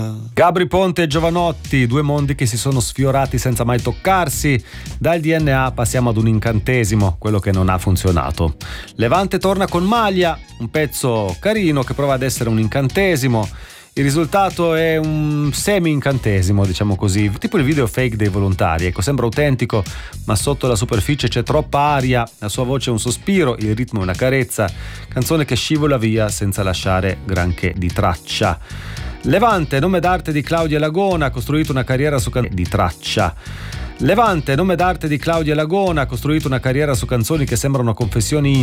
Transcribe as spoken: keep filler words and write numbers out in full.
Gabri Ponte e Giovanotti, due mondi che si sono sfiorati senza mai toccarsi. Dal D N A passiamo ad un incantesimo, quello che non ha funzionato. Levante torna con Maglia, un pezzo carino che prova ad essere un incantesimo. Il risultato è un semi-incantesimo, diciamo così, tipo il video fake dei volontari. Ecco, sembra autentico, ma sotto la superficie c'è troppa aria, la sua voce è un sospiro, il ritmo è una carezza, canzone che scivola via senza lasciare granché di traccia. Levante, nome d'arte di Claudia Lagona, ha costruito una carriera su can- di traccia. Levante, nome d'arte di Claudia Lagona, ha costruito una carriera su canzoni che sembrano confessioni